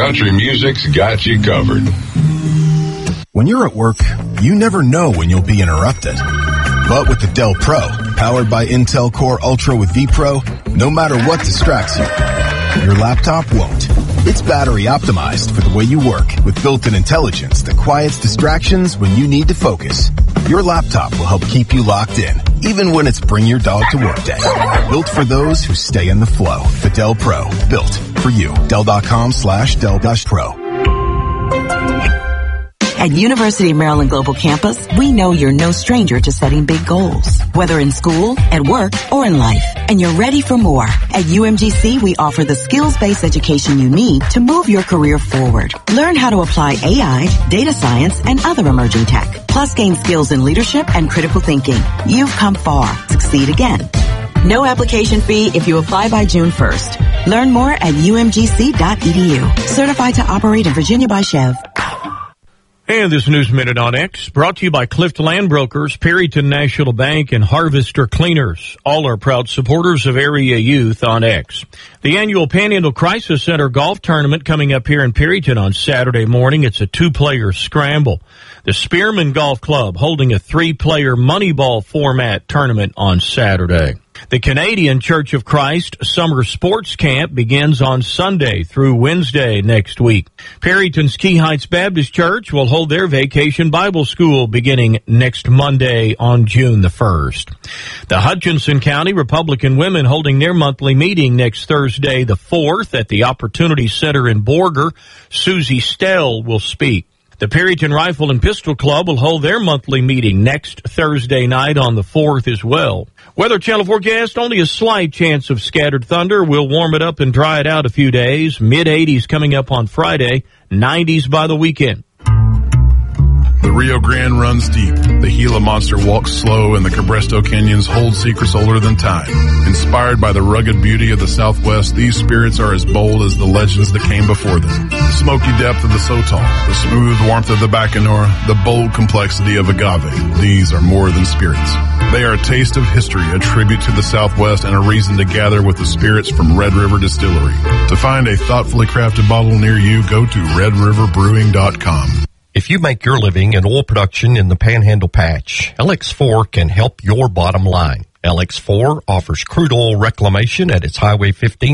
country music's got you covered. When you're at work, you never know when you'll be interrupted. But with the Dell Pro, powered by Intel Core Ultra with vPro, no matter what distracts you, your laptop won't. It's battery optimized for the way you work with built-in intelligence that quiets distractions when you need to focus. Your laptop will help keep you locked in, even when it's bring your dog to work day. Built for those who stay in the flow. The Dell Pro, built for you. Dell.com/Dell-Pro. At University of Maryland Global Campus, we know you're no stranger to setting big goals, whether in school, at work, or in life. And you're ready for more. At UMGC, we offer the skills-based education you need to move your career forward. Learn how to apply AI, data science, and other emerging tech. Plus gain skills in leadership and critical thinking. You've come far. Succeed again. No application fee if you apply by June 1st. Learn more at umgc.edu. Certified to operate in Virginia by Chev. And this News Minute on X, brought to you by Clift Land Brokers, Perryton National Bank, and Harvester Cleaners. All are proud supporters of area youth on X. The annual Panhandle Crisis Center golf tournament coming up here in Perryton on Saturday morning. It's a 2-player scramble. The Spearman Golf Club holding a 3-player Moneyball format tournament on Saturday. The Canadian Church of Christ Summer Sports Camp begins on Sunday through Wednesday next week. Perryton's Key Heights Baptist Church will hold their Vacation Bible School beginning next Monday on June the 1st. The Hutchinson County Republican Women holding their monthly meeting next Thursday the 4th at the Opportunity Center in Borger. Susie Stell will speak. The Perryton Rifle and Pistol Club will hold their monthly meeting next Thursday night on the 4th as well. Weather Channel forecast, only a slight chance of scattered thunder. We'll warm it up and dry it out a few days. Mid-80s coming up on Friday, 90s by the weekend. The Rio Grande runs deep, the Gila Monster walks slow, and the Cabresto Canyons hold secrets older than time. Inspired by the rugged beauty of the Southwest, these spirits are as bold as the legends that came before them. The smoky depth of the Sotol, the smooth warmth of the Bacanora, the bold complexity of Agave. These are more than spirits. They are a taste of history, a tribute to the Southwest, and a reason to gather with the spirits from Red River Distillery. To find a thoughtfully crafted bottle near you, go to redriverbrewing.com. If you make your living in oil production in the Panhandle Patch, LX4 can help your bottom line. LX4 offers crude oil reclamation at its Highway 15